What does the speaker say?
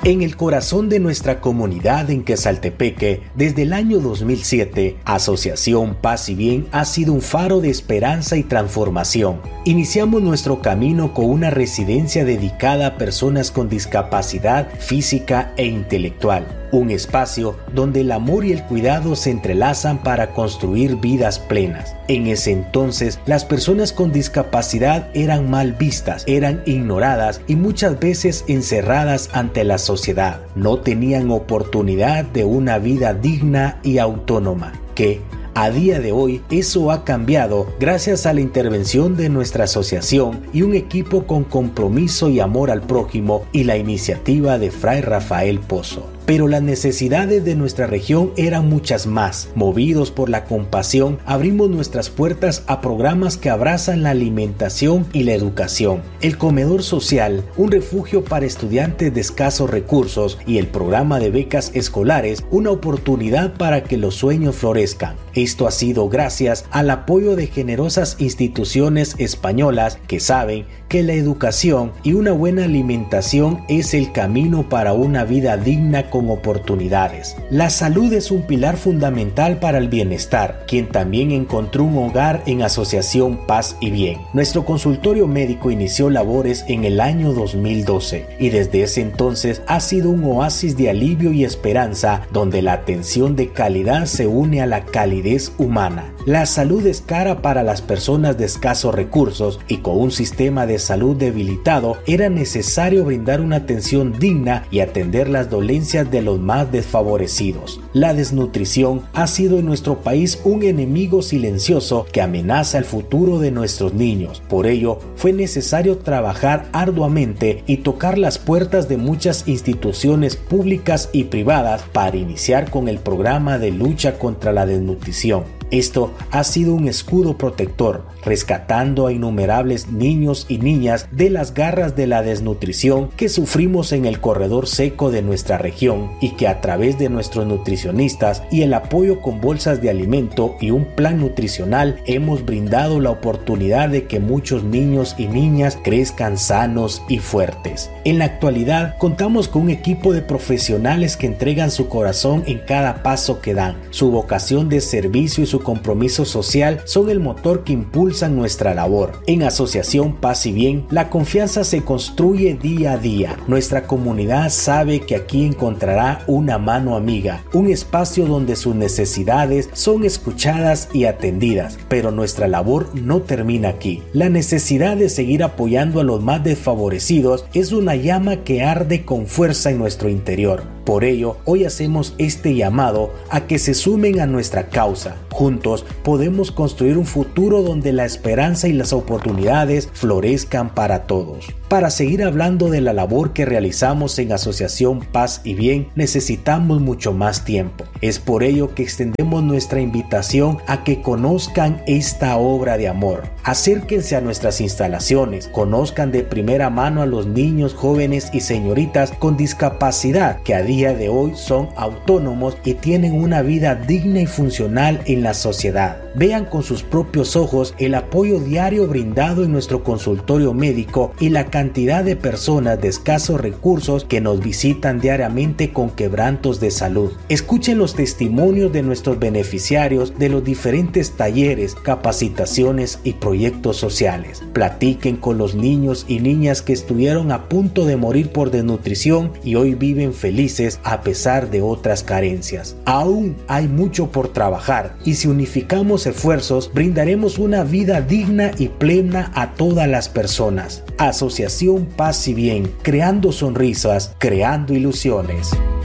En el corazón de nuestra comunidad en Quezaltepeque, desde el año 2007, Asociación Paz y Bien ha sido un faro de esperanza y transformación. Iniciamos nuestro camino con una residencia dedicada a personas con discapacidad física e intelectual. Un espacio donde el amor y el cuidado se entrelazan para construir vidas plenas. En ese entonces, las personas con discapacidad eran mal vistas, eran ignoradas y muchas veces encerradas ante la sociedad. No tenían oportunidad de una vida digna y autónoma, que a día de hoy eso ha cambiado gracias a la intervención de nuestra asociación y un equipo con compromiso y amor al prójimo y la iniciativa de Fray Rafael Pozo. Pero las necesidades de nuestra región eran muchas más. Movidos por la compasión, abrimos nuestras puertas a programas que abrazan la alimentación y la educación, el comedor social, un refugio para estudiantes de escasos recursos y el programa de becas escolares, una oportunidad para que los sueños florezcan. Esto ha sido gracias al apoyo de generosas instituciones españolas que saben que la educación y una buena alimentación es el camino para una vida digna con oportunidades. La salud es un pilar fundamental para el bienestar, quien también encontró un hogar en Asociación Paz y Bien. Nuestro consultorio médico inició labores en el año 2012 y desde ese entonces ha sido un oasis de alivio y esperanza donde la atención de calidad se une a la calidez humana. La salud es cara para las personas de escasos recursos y con un sistema de salud debilitado era necesario brindar una atención digna y atender las dolencias de los más desfavorecidos. La desnutrición ha sido en nuestro país un enemigo silencioso que amenaza el futuro de nuestros niños. Por ello, fue necesario trabajar arduamente y tocar las puertas de muchas instituciones públicas y privadas para iniciar con el programa de lucha contra la desnutrición. Esto ha sido un escudo protector, rescatando a innumerables niños y niñas de las garras de la desnutrición que sufrimos en el corredor seco de nuestra región y que a través de nuestros nutricionistas y el apoyo con bolsas de alimento y un plan nutricional hemos brindado la oportunidad de que muchos niños y niñas crezcan sanos y fuertes. En la actualidad contamos con un equipo de profesionales que entregan su corazón en cada paso que dan. Su vocación de servicio y su compromiso social son el motor que impulsan nuestra labor. En Asociación Paz y Bien, la confianza se construye día a día. Nuestra comunidad sabe que aquí encontrará una mano amiga, un espacio donde sus necesidades son escuchadas y atendidas, pero nuestra labor no termina aquí. La necesidad de seguir apoyando a los más desfavorecidos es una llama que arde con fuerza en nuestro interior. Por ello, hoy hacemos este llamado a que se sumen a nuestra causa. Juntos podemos construir un futuro donde la esperanza y las oportunidades florezcan para todos. Para seguir hablando de la labor que realizamos en Asociación Paz y Bien, necesitamos mucho más tiempo. Es por ello que extendemos nuestra invitación a que conozcan esta obra de amor. Acérquense a nuestras instalaciones, conozcan de primera mano a los niños, jóvenes y señoritas con discapacidad que a día de hoy son autónomos y tienen una vida digna y funcional en la sociedad. Vean con sus propios ojos el apoyo diario brindado en nuestro consultorio médico y la cantidad de personas de escasos recursos que nos visitan diariamente con quebrantos de salud. Escuchen los testimonios de nuestros beneficiarios de los diferentes talleres, capacitaciones y proyectos sociales. Platiquen con los niños y niñas que estuvieron a punto de morir por desnutrición y hoy viven felices a pesar de otras carencias. Aún hay mucho por trabajar y si unificamos esfuerzos, brindaremos una vida digna y plena a todas las personas. Asociación Paz y Bien, creando sonrisas, creando ilusiones.